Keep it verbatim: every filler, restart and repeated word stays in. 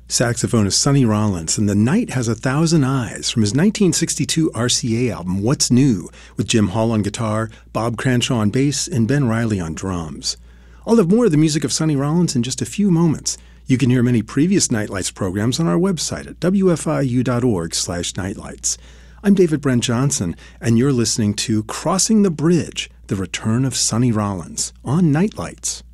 Saxophonist Sonny Rollins, and The Night Has a Thousand Eyes from his nineteen sixty-two R C A album What's New, with Jim Hall on guitar, Bob Cranshaw on bass, and Ben Riley on drums. I'll have more of the music of Sonny Rollins in just a few moments. You can hear many previous Nightlights programs on our website at w f i u dot org slash nightlights. I'm David Brent Johnson, and you're listening to Crossing the Bridge, The Return of Sonny Rollins on Nightlights.